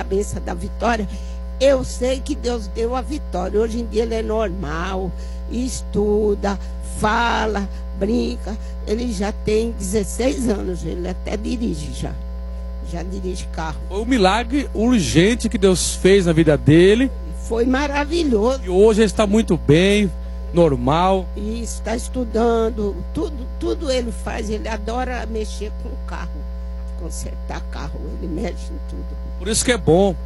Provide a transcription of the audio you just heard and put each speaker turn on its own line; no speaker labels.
benção da vitória, eu sei que Deus deu a vitória. Hoje em dia ele é normal, estuda, fala, brinca. Ele já tem 16 anos, ele até dirige já dirige carro.
Foi um milagre urgente que Deus fez na vida dele.
Foi maravilhoso.
E hoje ele está muito bem, normal.
E está estudando, tudo ele faz. Ele adora mexer com carro, consertar carro, ele mexe em tudo.
Por isso que é bom.